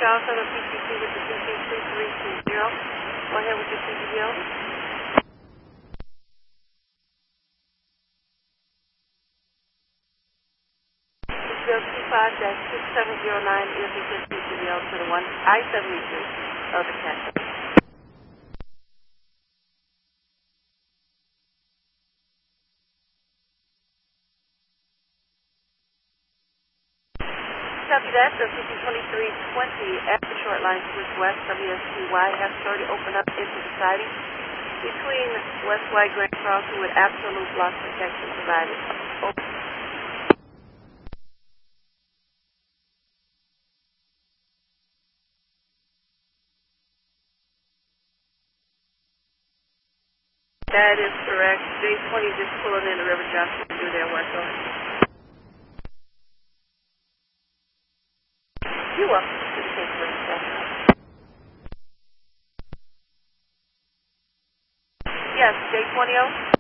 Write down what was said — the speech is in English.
Charles on the PCC with the CC2320. Go ahead with your CDL. 25-6709 is the CDL to the I-72 of the campus. Copy that. The CC2320 at the short line switch west, WSTY has started to open up into the siding between West White Grand Crossing with absolute block protection provided. Open. That is correct. J20 just pulling in the River Johnson to do their work on it. You're welcome. Yes, J20.